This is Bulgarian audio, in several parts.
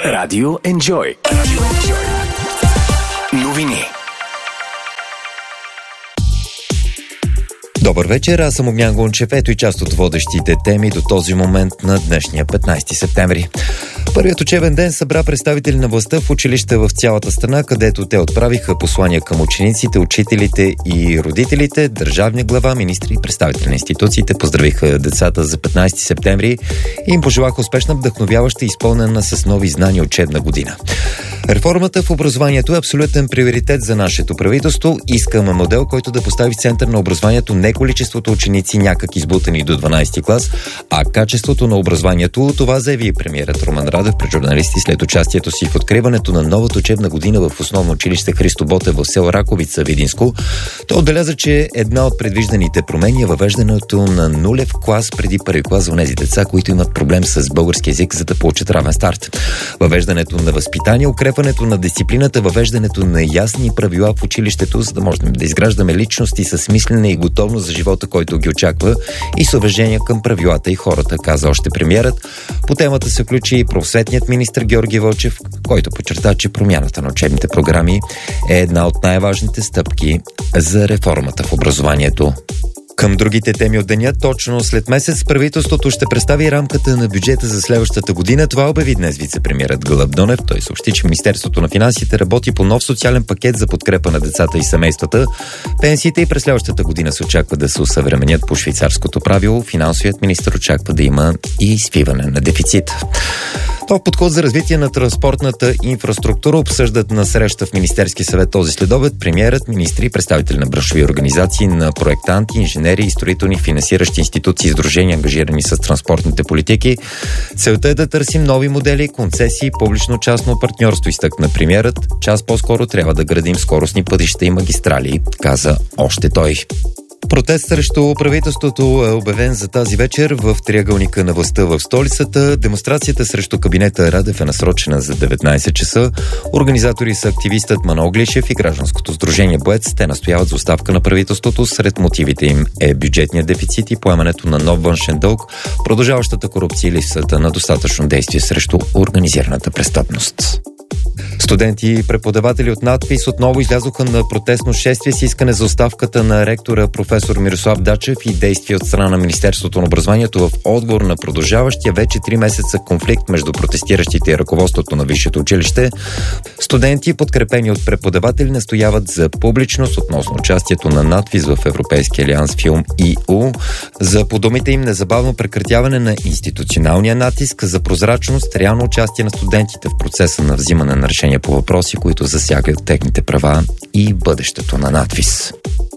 Радио Enjoy. Новини. Добър вечер, аз съм Огнян Гунчев. Ето и част от водещите теми до този момент на днешния 15 септември. Първият учебен ден събра представители на властта в училища в цялата страна, където те отправиха послания към учениците, учителите и родителите. Държавния глава, министри и представители на институциите поздравиха децата за 15 септември и им пожелаха успешна, вдъхновяваща и изпълнена с нови знания учебна година. Реформата в образованието е абсолютен приоритет за нашето правителство. Искаме модел, който да постави в център на образованието не количеството ученици някак избутани до 12 клас, а качеството на образованието. Това заяви премиерът Румен Радев пред журналисти след участието си в откриването на новата учебна година в основно училище Христо Ботев в село Раковица, Видинско. Той отбеляза, че една от предвижданите промени е въвеждането на нулев клас преди първи клас за онези деца, които имат проблем с български език, за да получат равен старт. Въвеждането на възпитание, укрепването на дисциплината, въвеждането на ясни правила в училището, за да можем да изграждаме личности с мислене и готовност за живота, който ги очаква, и с уважение към правилата и хората, каза още премиерът. По темата се включи и просветният министър Георги Вълчев, който подчерта, че промяната на учебните програми е една от най-важните стъпки за реформата в образованието. Към другите теми от деня, точно след месец правителството ще представи рамката на бюджета за следващата година. Това обяви днес вицепремиерът Гълъб Донев. Той съобщи, че Министерството на финансите работи по нов социален пакет за подкрепа на децата и семействата. Пенсиите и през следващата година се очаква да се усъвременят по швейцарското правило. Финансовият министър очаква да има и свиване на дефицита. Нов подход за развитие на транспортната инфраструктура обсъждат на среща в Министерски съвет този следобед премиерът, министри и представители на браншови организации, на проектанти, инженери и строителни финансиращи институции и сдружения, ангажирани с транспортните политики. Целта е да търсим нови модели, концесии, публично-частно партньорство, изтъкна премиерът. Час по-скоро трябва да градим скоростни пътища и магистрали, каза още той. Протест срещу правителството е обявен за тази вечер в триъгълника на властта в столицата. Демонстрацията срещу кабинета Радев е насрочена за 19 часа. Организатори са активистът Манол Глишев и гражданското сдружение Боец. Те настояват за оставка на правителството. Сред мотивите им е бюджетният дефицит и поемането на нов външен дълг, продължаващата корупция и липсата на достатъчно действие срещу организираната престъпност. Студенти и преподаватели от надпис отново излязоха на протестно шествие с искане за оставката на ректора професор Мирослав Дачев и действия от страна на Министерството на образованието в отговор на продължаващия вече 3 месеца конфликт между протестиращите и ръководството на висшето училище. Студенти, подкрепени от преподаватели, настояват за публичност относно участието на надпис в Европейския алианс Филм ИУ, за по думите им незабавно прекратяване на институционалния натиск, за прозрачност, реално участие на студентите в процеса на взимане на решения по въпроси, които засягат техните права и бъдещето на надпис.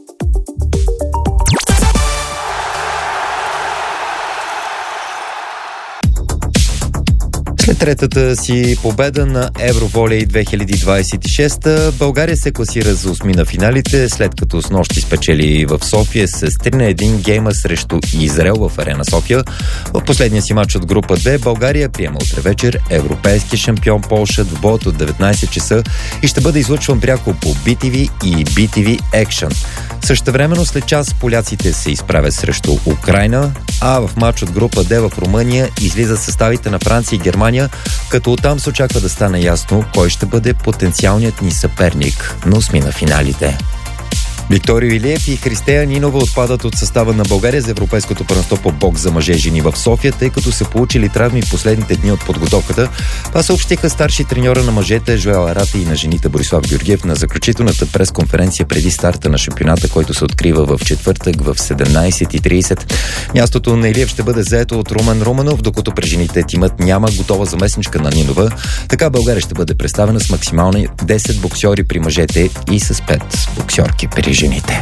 След третата си победа на Евроволей 2026, България се класира за 8 на финалите, след като с нощи спечели в София с 3-1 гейма срещу Израел в Арена София. В последния си матч от група 2 България приема утре вечер европейски шампион Полша в боят от 19 часа и ще бъде излъчван пряко по BTV и BTV Action. Същевременно след час поляците се изправят срещу Украйна, а в матч от група Д в Румъния излизат съставите на Франция и Германия, като оттам се очаква да стане ясно кой ще бъде потенциалният ни съперник на 8 на финалите. Викторио Илиев и Христея Нинова отпадат от състава на България за Европейското първенство по бокс за мъже и жени в София, тъй като са получили травми в последните дни от подготовката. Това съобщиха старши треньора на мъжете Жоел Арати и на жените Борислав Георгиев на заключителната пресконференция преди старта на шампионата, който се открива в четвъртък в 17:30. Мястото на Илиев ще бъде заето от Румен Руменов, докато при жените тимът няма готова заместничка на Нинова. Така България ще бъде представена с максимални 10 боксьори при мъжете и с 5 боксьорки при жените.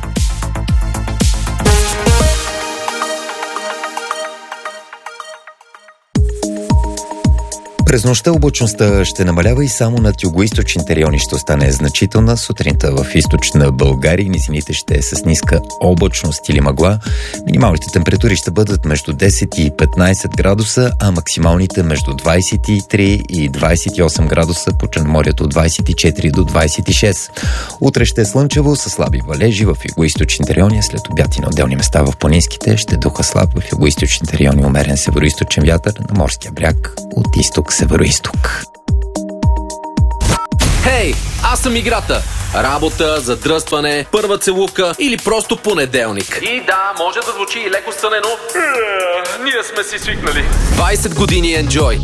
През нощта облачността ще намалява и само над югоизточните райони ще остане значителна. Сутринта в източна България низините ще е с ниска облачност или мъгла. Минималните температури ще бъдат между 10 и 15 градуса, а максималните между 23 и 28 градуса, по Черноморието от 24 до 26. Утре ще е слънчево с слаби валежи в югоизточните райони, след обяд и на отделни места в планинските ще духа слаб в югоизточните райони, умерен североизточен вятър, на морския бряг от изток Североизток. Хей, аз съм играта. Работа, задръстване, първа целувка или просто понеделник. И да, може да звучи и леко стънено. Ние сме си свикнали. 20 години Enjoy.